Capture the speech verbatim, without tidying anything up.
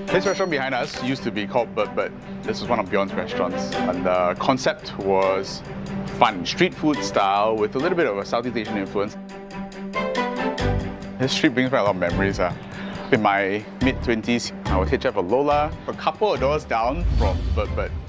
This restaurant behind us used to be called Bird Bird. This was one of Bjorn's restaurants, and the concept was fun, street food style with a little bit of a Southeast Asian influence. This street brings back a lot of memories. Uh. In my mid twenties, I was head chef at Lola, a couple of doors down from Bird Bird.